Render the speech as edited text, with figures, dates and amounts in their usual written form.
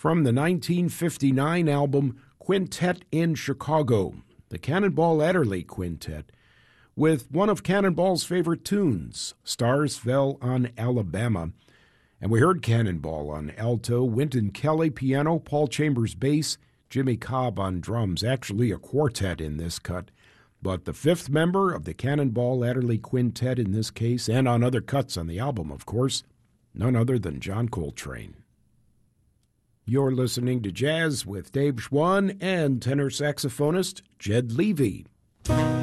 from the 1959 album Quintet in Chicago, the Cannonball Adderley Quintet, with one of Cannonball's favorite tunes, Stars Fell on Alabama. And we heard Cannonball on alto, Wynton Kelly piano, Paul Chambers bass, Jimmy Cobb on drums. Actually a quartet in this cut, but the fifth member of the Cannonball Adderley Quintet in this case, and on other cuts on the album, of course, none other than John Coltrane. You're listening to Jazz with Dave Schwann and tenor saxophonist Jed Levy.